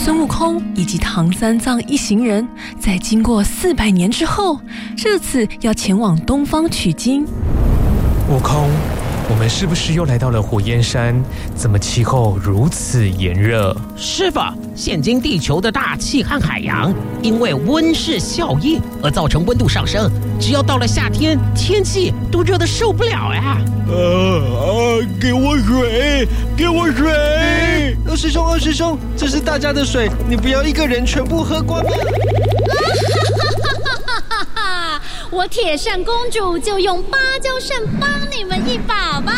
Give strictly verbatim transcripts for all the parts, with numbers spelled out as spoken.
孙悟空以及唐三藏一行人，在经过四百年之后，这次要前往东方取经。 悟空，我们是不是又来到了火焰山？怎么气候如此炎热？ 师父，现今地球的大气和海洋因为温室效应而造成温度上升，只要到了夏天，天气都热得受不了呀！ 呃呃，给我水，给我水！ 二师兄，二师兄，这是大家的水，你不要一个人全部喝光吗？ 我铁扇公主就用芭蕉扇帮你们一把吧！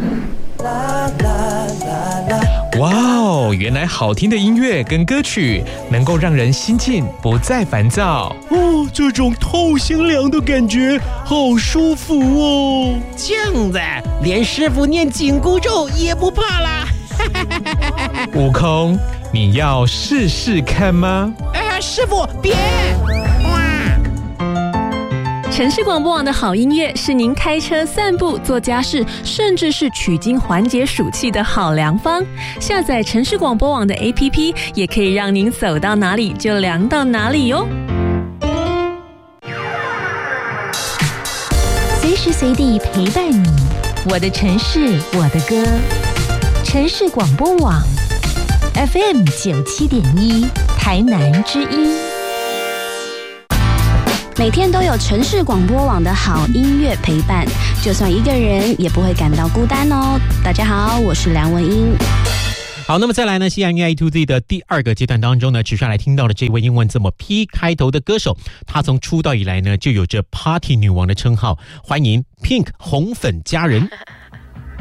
哇哦，原来好听的音乐跟歌曲能够让人心静，不再烦躁。 哦，这种透心凉的感觉好舒服哦！ 这样子，连师傅念紧箍咒也不怕啦！ 悟空，你要试试看吗？ 哎，师傅别！ 城市广播网的好音乐是您开车、散步、做家事，甚至是取经缓解暑气的好良方。下载城市广播网的 A P P， 也可以让您走到哪里就凉到哪里哟。 随时随地陪伴你，我的城市，我的歌。城市广播网 F M 九七点一，台南之音。 每天都有城市广播网的好音乐陪伴，就算一个人也不会感到孤单哦。大家好，我是梁文音。 好，那么再来呢，西安 A to Z 的第二个阶段当中呢，持续来听到的这位英文字母 P 开头的歌手，他从出道以来呢，就有着 Party 女王的称号。欢迎 Pink 红粉佳人。